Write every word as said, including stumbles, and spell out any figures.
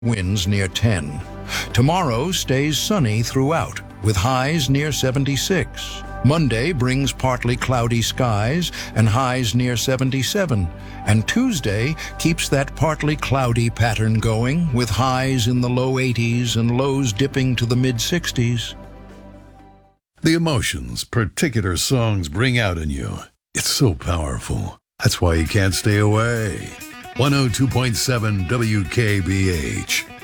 winds near ten. Tomorrow stays sunny throughout, with highs near seventy-six. Monday brings partly cloudy skies and highs near seventy-seven. And Tuesday keeps that partly cloudy pattern going, with highs in the low eighties and lows dipping to the mid-sixties. The emotions particular songs bring out in you. It's so powerful. That's why you can't stay away. one oh two point seven W K B H.